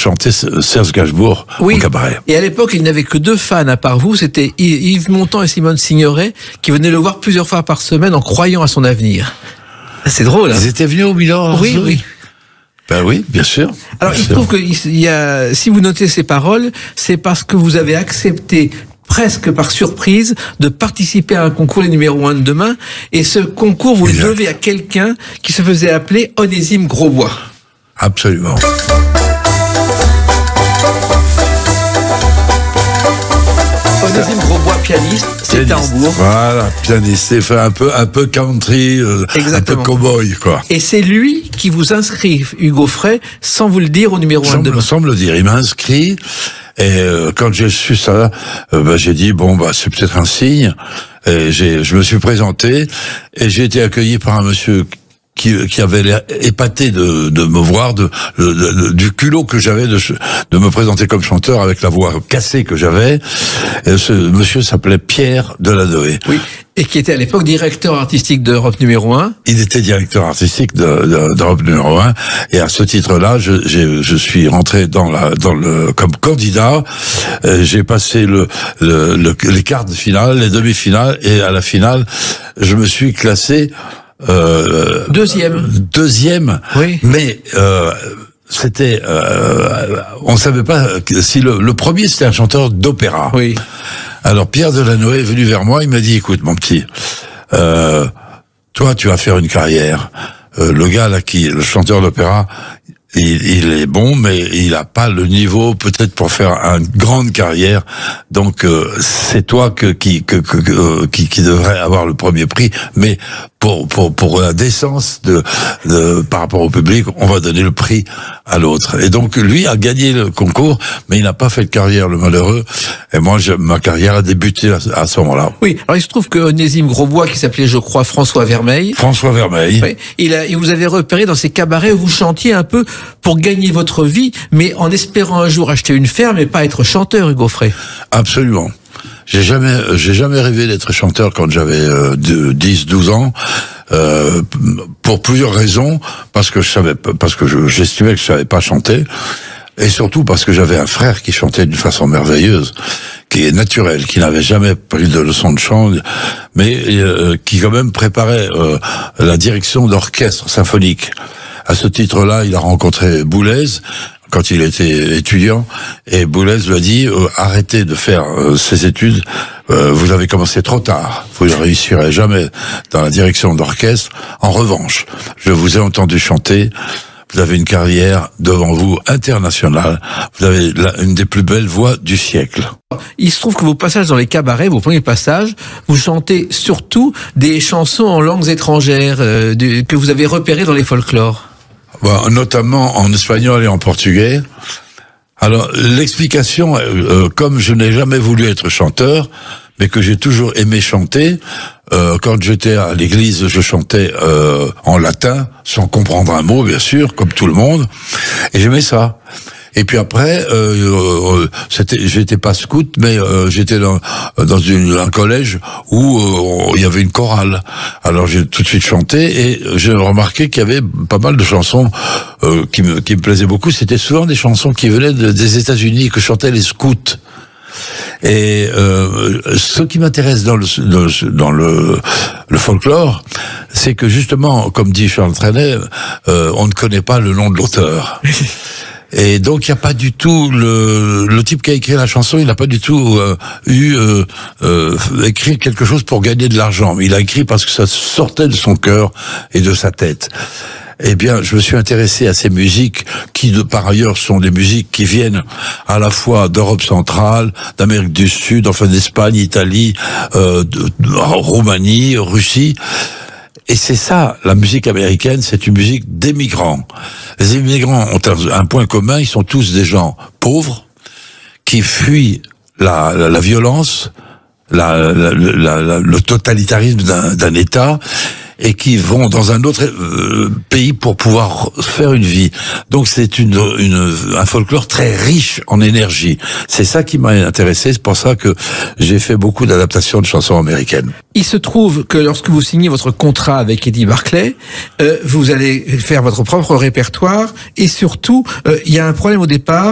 chanter Serge Gainsbourg au cabaret. Et à l'époque, il n'avait que 2 fans à part vous, c'était Yves Montand et Simone Signoret, qui venaient le voir plusieurs fois par semaine en croyant à son avenir. C'est drôle, hein. Ils étaient venus au Milan? Oui. Ben oui, bien sûr. Alors, il se trouve que si vous notez ces paroles, c'est parce que vous avez accepté presque par surprise de participer à un concours, les numéros 1 de demain, et ce concours, vous le devez à quelqu'un qui se faisait appeler Onésime Grosbois. Absolument. Onésime Grosbois, pianiste, c'était à Hambourg. Voilà, pianiste, c'est fait un peu country, un peu cowboy, quoi. Et c'est lui qui vous inscrit, Hugo Frey, sans vous le dire, au numéro 1 de demain. Sans me le dire, il m'a inscrit, et quand j'ai su ça, j'ai dit, c'est peut-être un signe, et je me suis présenté, et j'ai été accueilli par un monsieur qui avait l'air épaté de me voir, du culot que j'avais de me présenter comme chanteur avec la voix cassée que j'avais. Et ce monsieur s'appelait Pierre Delanoë. Oui. Et qui était à l'époque directeur artistique d'Europe numéro 1. Il était directeur artistique d'Europe numéro 1. Et à ce titre-là, je suis rentré comme candidat. J'ai passé les quarts de finale, les demi-finales, et à la finale, je me suis classé Deuxième. Oui. Mais c'était on savait pas si le premier c'était un chanteur d'opéra. Oui. Alors Pierre Delanoë est venu vers moi, il m'a dit, écoute mon petit, toi tu vas faire une carrière. Le gars là le chanteur d'opéra, il est bon, mais il a pas le niveau peut-être pour faire une grande carrière. Donc c'est toi qui devrait avoir le premier prix, mais pour la décence par rapport au public, on va donner le prix à l'autre. Et donc lui a gagné le concours, mais il n'a pas fait de carrière, le malheureux. Et moi, ma carrière a débuté à ce moment-là. Oui. Alors il se trouve que Onésime Grosbois, qui s'appelait, je crois, François Vermeil. Oui, il vous avait repéré dans ces cabarets où vous chantiez un peu pour gagner votre vie, mais en espérant un jour acheter une ferme et pas être chanteur, Hugo Frey. Absolument. J'ai jamais rêvé d'être chanteur quand j'avais 10-12 ans, pour plusieurs raisons, parce que j'estimais que je savais pas chanter, et surtout parce que j'avais un frère qui chantait d'une façon merveilleuse, qui est naturelle, qui n'avait jamais pris de leçon de chant, mais qui quand même préparait la direction d'orchestre symphonique. À ce titre-là, il a rencontré Boulez quand il était étudiant, et Boulez lui a dit arrêtez de faire ces études, vous avez commencé trop tard, vous ne réussirez jamais dans la direction d'orchestre. En revanche, je vous ai entendu chanter, vous avez une carrière devant vous internationale, vous avez une des plus belles voix du siècle. Il se trouve que vos passages dans les cabarets, vos premiers passages, vous chantez surtout des chansons en langues étrangères que vous avez repérées dans les folklores. Notamment en espagnol et en portugais. Alors, l'explication, comme je n'ai jamais voulu être chanteur, mais que j'ai toujours aimé chanter, quand j'étais à l'église, je chantais en latin, sans comprendre un mot, bien sûr, comme tout le monde, et j'aimais ça. Et puis après, j'étais pas scout, mais j'étais dans un collège où il y avait une chorale. Alors j'ai tout de suite chanté, et j'ai remarqué qu'il y avait pas mal de chansons qui me plaisaient beaucoup. C'était souvent des chansons qui venaient des États-Unis, que chantaient les scouts. Et ce qui m'intéresse dans le folklore, c'est que justement, comme dit Charles Trenet, on ne connaît pas le nom de l'auteur. Et donc il n'y a pas du tout le type qui a écrit la chanson, il n'a pas du tout écrit quelque chose pour gagner de l'argent. Il a écrit parce que ça sortait de son cœur et de sa tête. Eh bien, je me suis intéressé à ces musiques qui, par ailleurs, sont des musiques qui viennent à la fois d'Europe centrale, d'Amérique du Sud, enfin d'Espagne, Italie, Roumanie, Russie. Et c'est ça, la musique américaine, c'est une musique d'émigrants. Les immigrants ont un point commun, ils sont tous des gens pauvres, qui fuient la violence, le totalitarisme d'un État, et qui vont dans un autre pays pour pouvoir faire une vie. Donc c'est un folklore très riche en énergie. C'est ça qui m'a intéressé, c'est pour ça que j'ai fait beaucoup d'adaptations de chansons américaines. Il se trouve que lorsque vous signez votre contrat avec Eddie Barclay, vous allez faire votre propre répertoire, et surtout, il y a un problème au départ.